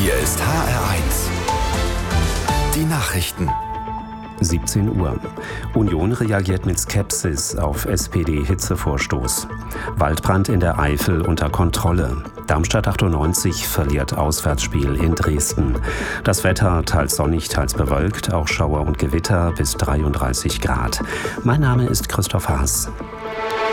Hier ist HR1. Die Nachrichten. 17 Uhr. Union reagiert mit Skepsis auf SPD-Hitzevorstoß. Waldbrand in der Eifel unter Kontrolle. Darmstadt 98 verliert Auswärtsspiel in Dresden. Das Wetter teils sonnig, teils bewölkt, auch Schauer und Gewitter bis 33 Grad. Mein Name ist Christoph Haas.